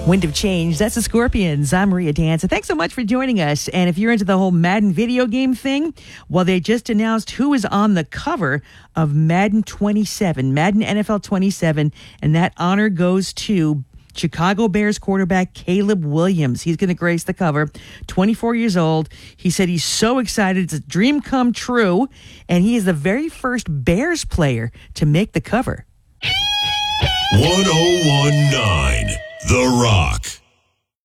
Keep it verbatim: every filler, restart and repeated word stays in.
Wind of Change, that's the Scorpions. I'm Maria Danza. Thanks so much for joining us. And if you're into the whole Madden video game thing, well, they just announced who is on the cover of Madden twenty-seven, Madden N F L twenty-seven, and that honor goes to Chicago Bears quarterback Caleb Williams. He's going to grace the cover, twenty-four years old. He said he's so excited. It's a dream come true, and he is the very first Bears player to make the cover. one oh one point nine The Rock.